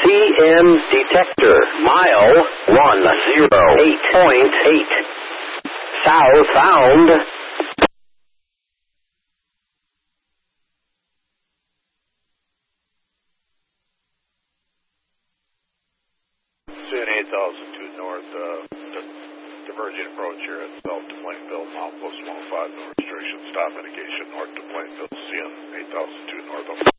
PM detector, mile 108.8. Southbound. Soon 8002 north, diverging approach here at South to Plainville, Mount Post 105, no restriction, stop indication north to Plainville, CN 8002 north.